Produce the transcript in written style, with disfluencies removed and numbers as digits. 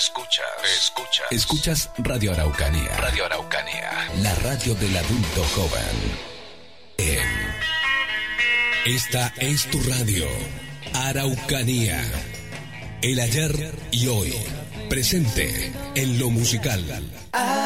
Escuchas Radio Araucanía. Radio Araucanía. La radio del adulto joven. Esta es tu radio. Araucanía. El ayer y hoy. Presente en lo musical.